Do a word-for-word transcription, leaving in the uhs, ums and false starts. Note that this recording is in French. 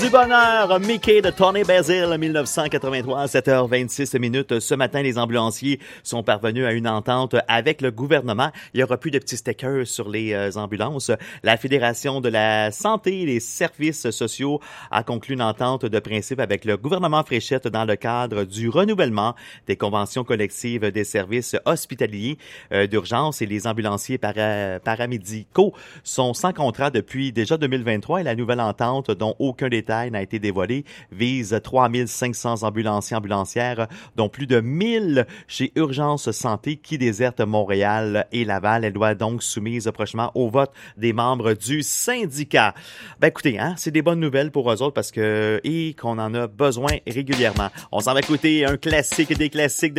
Du bonheur, Mickey de Tony Basil, dix-neuf cent quatre-vingt-trois, sept heures vingt-six minutes. Ce matin, les ambulanciers sont parvenus à une entente avec le gouvernement. Il y aura plus de petits stickers sur les euh, ambulances. La Fédération de la santé et des services sociaux a conclu une entente de principe avec le gouvernement Fréchette dans le cadre du renouvellement des conventions collectives des services hospitaliers euh, d'urgence, et les ambulanciers para- paramédicaux sont sans contrat depuis déjà deux mille vingt-trois, et la nouvelle entente, dont aucun détail n'a été dévoilé, vise trois mille cinq cents ambulanciers ambulancières, dont plus de mille chez Urgence Santé qui désertent Montréal et Laval. Elle doit donc soumise prochainement au vote des membres du syndicat. Ben écoutez, hein, c'est des bonnes nouvelles pour eux autres parce que et qu'on en a besoin régulièrement. On s'en va écouter un classique des classiques de